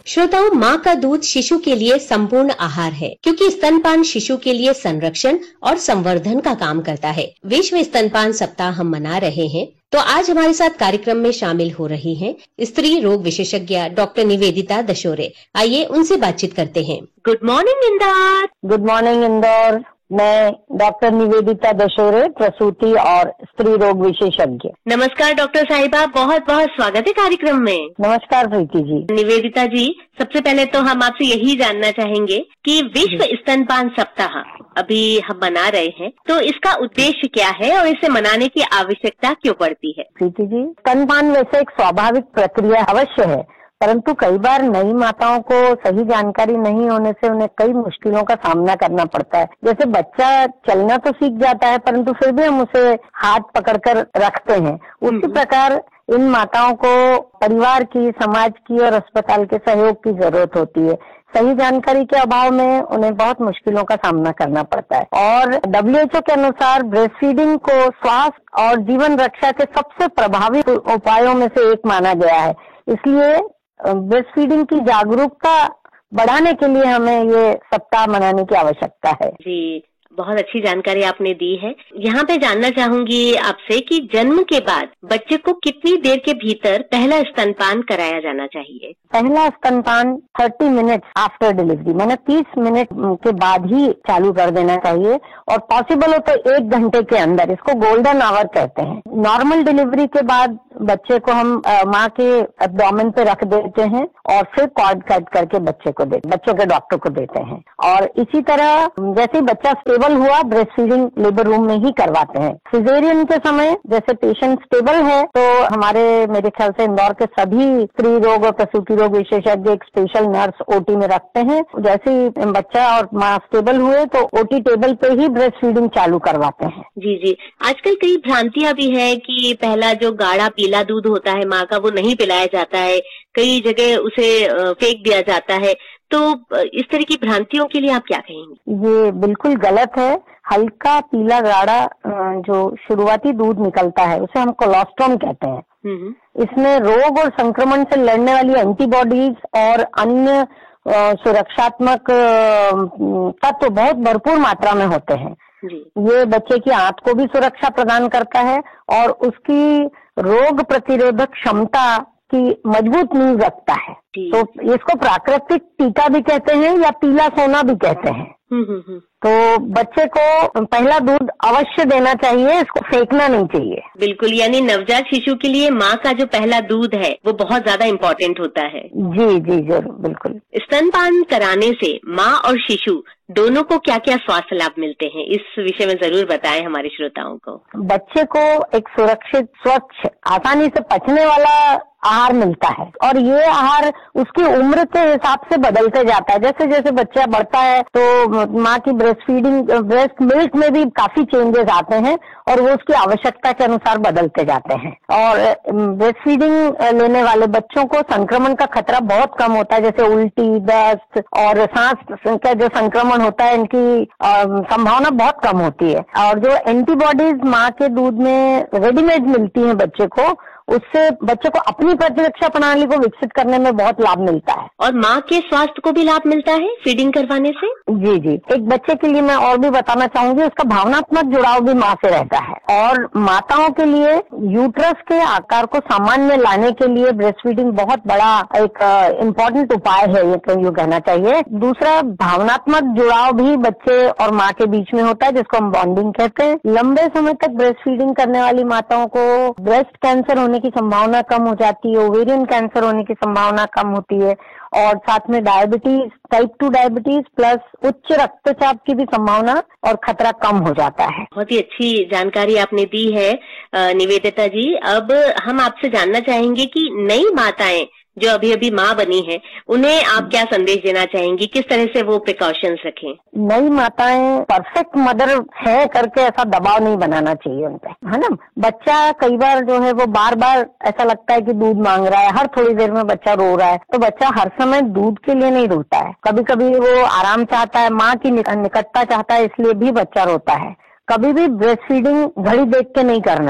श्रोताओं, माँ का दूध शिशु के लिए संपूर्ण आहार है, क्योंकि स्तनपान शिशु के लिए संरक्षण और संवर्धन का काम करता है। विश्व स्तनपान सप्ताह हम मना रहे हैं, तो आज हमारे साथ कार्यक्रम में शामिल हो रही हैं स्त्री रोग विशेषज्ञ डॉक्टर निवेदिता दशोरे। आइए उनसे बातचीत करते हैं। Good morning Indore. Good morning Indore. मैं डॉक्टर निवेदिता दशोरे, प्रसूति और स्त्री रोग विशेषज्ञ। नमस्कार डॉक्टर साहिबा, बहुत बहुत स्वागत है कार्यक्रम में। नमस्कार प्रीति जी। निवेदिता जी, सबसे पहले तो हम आपसे यही जानना चाहेंगे कि विश्व स्तनपान सप्ताह अभी हम मना रहे हैं, तो इसका उद्देश्य क्या है और इसे मनाने की आवश्यकता क्यों पड़ती है? प्रीति जी, स्तनपान वैसे एक स्वाभाविक प्रक्रिया अवश्य है, परंतु कई बार नई माताओं को सही जानकारी नहीं होने से उन्हें कई मुश्किलों का सामना करना पड़ता है। जैसे बच्चा चलना तो सीख जाता है, परंतु फिर भी हम उसे हाथ पकड़कर रखते हैं। उसी प्रकार इन माताओं को परिवार की, समाज की और अस्पताल के सहयोग की जरूरत होती है। सही जानकारी के अभाव में उन्हें बहुत मुश्किलों का सामना करना पड़ता है और WHO के अनुसार ब्रेस्ट फीडिंग को स्वास्थ्य और जीवन रक्षा के सबसे प्रभावी उपायों में से एक माना गया है। इसलिए ब्रेस्ट फीडिंग की जागरूकता बढ़ाने के लिए हमें ये सप्ताह मनाने की आवश्यकता है। जी, बहुत अच्छी जानकारी आपने दी है। यहाँ पे जानना चाहूंगी आपसे कि जन्म के बाद बच्चे को कितनी देर के भीतर पहला स्तनपान कराया जाना चाहिए? पहला स्तनपान 30 मिनट आफ्टर डिलीवरी, मैंने 30 मिनट के बाद ही चालू कर देना चाहिए और पॉसिबल हो तो 1 घंटे के अंदर। इसको गोल्डन आवर कहते हैं। नॉर्मल डिलीवरी के बाद बच्चे को हम माँ के एब्डोमेन पे रख देते हैं और फिर कॉर्ड कट करके बच्चों के डॉक्टर को देते हैं। और इसी तरह जैसे ही बच्चा स्टेबल हुआ, ब्रेस्ट फीडिंग लेबर रूम में ही करवाते हैं। सिजेरियन के समय जैसे पेशेंट स्टेबल है तो मेरे ख्याल से इंदौर के सभी स्त्री रोग और प्रसूति रोग विशेषज्ञ एक स्पेशल नर्स OT में रखते हैं। जैसे ही बच्चा और माँ स्टेबल हुए तो OT टेबल पे ही ब्रेस्ट फीडिंग चालू करवाते हैं। जी जी, आजकल कई भ्रांतियां भी है कि पहला जो गाढ़ा पीला दूध होता है माँ का, वो नहीं पिलाया जाता है, कई जगह उसे फेंक दिया जाता है। तो इस तरह की भ्रांतियों के लिए आप क्या कहेंगे? ये बिल्कुल गलत है। हल्का पीला गाढ़ा जो शुरुआती दूध निकलता है उसे हम कोलोस्ट्रम कहते हैं। इसमें रोग और संक्रमण से लड़ने वाली एंटीबॉडीज और अन्य सुरक्षात्मक तत्व बहुत भरपूर मात्रा में होते हैं। ये बच्चे की आंत को भी सुरक्षा प्रदान करता है और उसकी रोग प्रतिरोधक क्षमता की मजबूत नींव रखता है। तो इसको प्राकृतिक टीका भी कहते हैं या पीला सोना भी कहते हैं। तो बच्चे को पहला दूध अवश्य देना चाहिए, इसको फेंकना नहीं चाहिए। बिल्कुल, यानी नवजात शिशु के लिए माँ का जो पहला दूध है वो बहुत ज्यादा इम्पोर्टेंट होता है। जी जी जरूर, बिल्कुल। स्तनपान कराने से माँ और शिशु दोनों को क्या क्या स्वास्थ्य लाभ मिलते हैं, इस विषय में जरूर बताएं हमारे श्रोताओं को। बच्चे को एक सुरक्षित, स्वच्छ, आसानी से पचने वाला आहार मिलता है और ये आहार उसकी उम्र के हिसाब से बदलते जाता है। जैसे जैसे बच्चा बढ़ता है तो माँ की ब्रेस्ट मिल्क में भी काफी चेंजेस आते हैं और वो उसकी आवश्यकता के अनुसार बदलते जाते हैं। और ब्रेस्ट फीडिंग लेने वाले बच्चों को संक्रमण का खतरा बहुत कम होता है, जैसे उल्टी, दस्त और सांस का जो संक्रमण होता है, इनकी संभावना बहुत कम होती है। और जो एंटीबॉडीज माँ के दूध में रेडीमेड मिलती है बच्चे को, उससे बच्चे को अपनी प्रतिरक्षा प्रणाली को विकसित करने में बहुत लाभ मिलता है। और माँ के स्वास्थ्य को भी लाभ मिलता है फीडिंग करवाने से? जी जी, एक बच्चे के लिए मैं और भी बताना चाहूंगी, उसका भावनात्मक जुड़ाव भी माँ से रहता है। और माताओं के लिए यूट्रस के आकार को सामान्य लाने के लिए ब्रेस्ट फीडिंग बहुत बड़ा एक इम्पोर्टेंट उपाय है, ये कहना चाहिए। दूसरा, भावनात्मक जुड़ाव भी बच्चे और माँ के बीच में होता है, जिसको हम बॉन्डिंग कहते हैं। लंबे समय तक ब्रेस्ट फीडिंग करने वाली माताओं को ब्रेस्ट कैंसर होने की संभावना कम हो जाती है, ओवेरियन कैंसर होने की संभावना कम होती है और साथ में डायबिटीज, टाइप 2 डायबिटीज प्लस उच्च रक्तचाप की भी संभावना और खतरा कम हो जाता है। बहुत ही अच्छी जानकारी आपने दी है निवेदिता जी। अब हम आपसे जानना चाहेंगे कि नई माताएं जो अभी अभी माँ बनी है, उन्हें आप क्या संदेश देना चाहेंगी, किस तरह से वो प्रिकॉशंस रखें? नई माताएं परफेक्ट मदर है करके ऐसा दबाव नहीं बनाना चाहिए उन पे, है ना। बच्चा कई बार जो है वो बार बार ऐसा लगता है कि दूध मांग रहा है, हर थोड़ी देर में बच्चा रो रहा है, तो बच्चा हर समय दूध के लिए नहीं रोता है। कभी कभी वो आराम चाहता है, माँ की निकटता चाहता है, इसलिए भी बच्चा रोता है। कभी भी ब्रेस्ट फीडिंग घड़ी देख के नहीं करना है।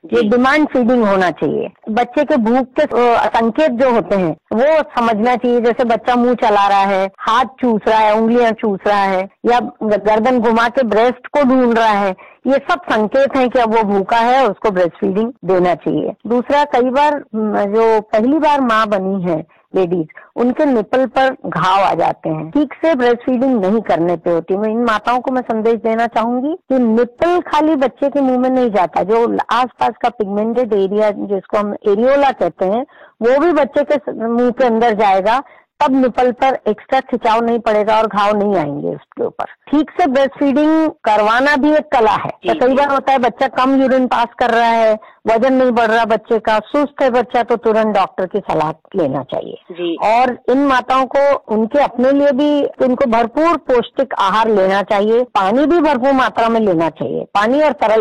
ये डिमांड फीडिंग होना चाहिए। बच्चे के भूख के संकेत जो होते हैं वो समझना चाहिए, जैसे बच्चा मुंह चला रहा है, हाथ चूस रहा है, उंगलियां चूस रहा है या गर्दन घुमा के ब्रेस्ट को ढूंढ रहा है, ये सब संकेत हैं कि अब वो भूखा है और उसको ब्रेस्ट फीडिंग देना चाहिए। दूसरा, कई बार जो पहली बार माँ बनी है लेडीज, उनके निपल पर घाव आ जाते हैं, ठीक से ब्रेस्ट फीडिंग नहीं करने पे होती। मैं इन माताओं को मैं संदेश देना चाहूंगी कि निपल खाली बच्चे के मुंह में नहीं जाता, जो आसपास का पिगमेंटेड एरिया जिसको हम एरियोला कहते हैं, वो भी बच्चे के मुंह के अंदर जाएगा, तब निपल पर एक्स्ट्रा खिंचाव नहीं पड़ेगा और घाव नहीं आएंगे उसके ऊपर। ठीक से ब्रेस्ट फीडिंग करवाना भी एक कला है। तो कई बार होता है बच्चा कम यूरिन पास कर रहा है, वजन नहीं बढ़ रहा बच्चे का, सुस्त है बच्चा, तो तुरंत डॉक्टर की सलाह लेना चाहिए। और इन माताओं को उनके अपने लिए भी इनको भरपूर पौष्टिक आहार लेना चाहिए, पानी भी भरपूर मात्रा में लेना चाहिए, पानी और तरल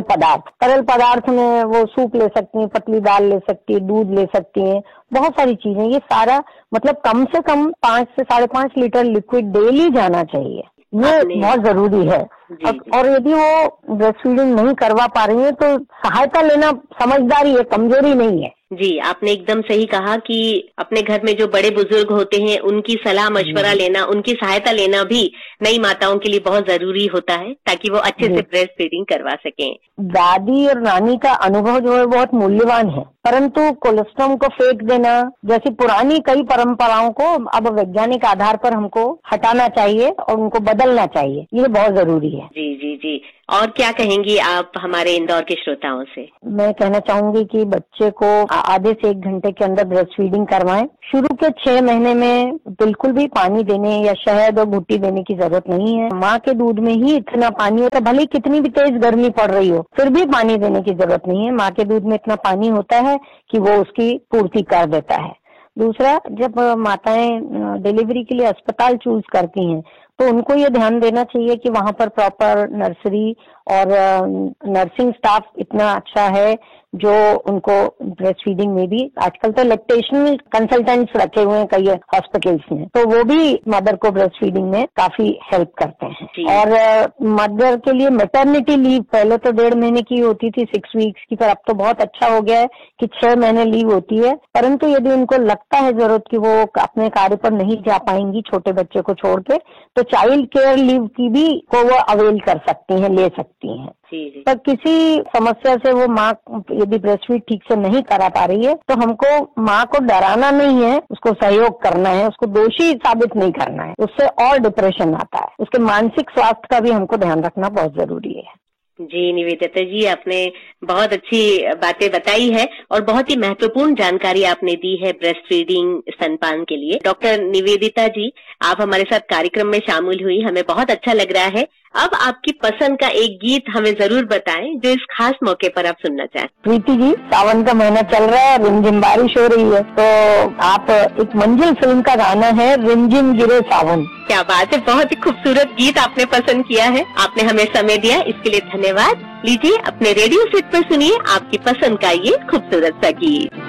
पदार्थ में वो सूप ले सकती हैं, पतली दाल ले सकती है, दूध ले सकती हैं, बहुत सारी चीजें। ये सारा मतलब कम से कम 5 से 5.5 लीटर लिक्विड डेली जाना चाहिए, ये बहुत जरूरी है। और यदि वो ब्रेस्ट फीडिंग नहीं करवा पा रही है तो सहायता लेना समझदारी है, कमजोरी नहीं है। जी, आपने एकदम सही कहा कि अपने घर में जो बड़े बुजुर्ग होते हैं उनकी सलाह मशवरा लेना, उनकी सहायता लेना भी नई माताओं के लिए बहुत जरूरी होता है, ताकि वो अच्छे से ब्रेस्ट फीडिंग करवा सकें। दादी और नानी का अनुभव जो है बहुत मूल्यवान है, परंतु कोलेस्ट्रॉल को फेंक देना जैसी पुरानी कई परंपराओं को अब वैज्ञानिक आधार पर हमको हटाना चाहिए और उनको बदलना चाहिए, ये बहुत जरूरी है। जी जी जी। और क्या कहेंगी आप हमारे इंदौर के श्रोताओं से? मैं कहना चाहूंगी कि बच्चे को आधे से 1 घंटे के अंदर ब्रेस्ट फीडिंग करवाएं। शुरू के 6 महीने में बिल्कुल भी पानी देने या शहद और भुट्टी देने की जरूरत नहीं है। माँ के दूध में ही इतना पानी होता है, भले ही कितनी भी तेज गर्मी पड़ रही हो, फिर भी पानी देने की जरूरत नहीं है। माँ के दूध में इतना पानी होता है कि वो उसकी पूर्ति कर देता है। दूसरा, जब माताएं डिलीवरी के लिए अस्पताल चूज करती हैं तो उनको ये ध्यान देना चाहिए कि वहां पर प्रॉपर नर्सरी और नर्सिंग स्टाफ इतना अच्छा है जो उनको ब्रेस्ट फीडिंग में भी, आजकल तो लैक्टेशनल कंसल्टेंट्स रखे हुए हैं कई हॉस्पिटल्स में, तो वो भी मदर को ब्रेस्ट फीडिंग में काफी हेल्प करते हैं। और मदर के लिए मैटरनिटी लीव पहले तो 1.5 महीने की होती थी, 6 वीक्स की, पर अब तो बहुत अच्छा हो गया है कि 6 महीने लीव होती है। परंतु यदि उनको लगता है जरूरत कि वो अपने कार्य पर नहीं जा पाएंगी छोटे बच्चे को छोड़ के, तो चाइल्ड केयर लीव की भी को वो अवेल कर सकती हैं, ले सकती हैं। पर किसी समस्या से वो माँ यदि ब्रेस्ट फीड ठीक से नहीं करा पा रही है तो हमको माँ को डराना नहीं है, उसको सहयोग करना है, उसको दोषी साबित नहीं करना है, उससे और डिप्रेशन आता है। उसके मानसिक स्वास्थ्य का भी हमको ध्यान रखना बहुत जरूरी है। जी निवेदिता जी, आपने बहुत अच्छी बातें बताई है और बहुत ही महत्वपूर्ण जानकारी आपने दी है ब्रेस्ट फीडिंग स्तनपान के लिए। डॉक्टर निवेदिता जी, आप हमारे साथ कार्यक्रम में शामिल हुई, हमें बहुत अच्छा लग रहा है। अब आपकी पसंद का एक गीत हमें जरूर बताएं जो इस खास मौके पर आप सुनना चाहें। प्रीति जी, सावन का महीना चल रहा है, रिमझिम बारिश हो रही है, तो आप एक मंजिल फिल्म का गाना है रिमझिम गिरे सावन। क्या बात है, बहुत ही खूबसूरत गीत आपने पसंद किया है। आपने हमें समय दिया, इसके लिए धन्यवाद। लीजिए अपने रेडियो सेट पर सुनिए आपकी पसंद का ये खूबसूरत सा गीत।